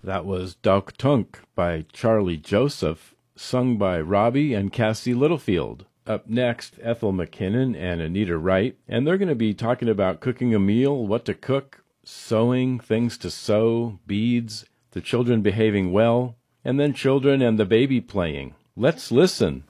That was Dauk Tunk by Charlie Joseph, sung by Robbie and Cassie Littlefield. Up next, Ethel McKinnon and Anita Wright, and they're going to be talking about cooking a meal, what to cook, sewing, things to sew, beads, the children behaving well, and then children and the baby playing. Let's listen.